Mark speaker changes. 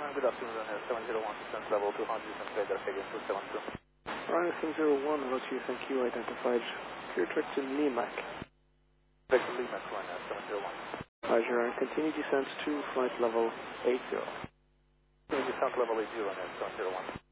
Speaker 1: Good afternoon, 701, descent level 200, descent radar again 272.
Speaker 2: Ryan 701, hello to you, thank you, identified. Clear track to Limac.
Speaker 1: Track to Limac, Ryan 701.
Speaker 2: Roger, and continue descent to flight level 80.
Speaker 1: Descent level 80, Ryan 701.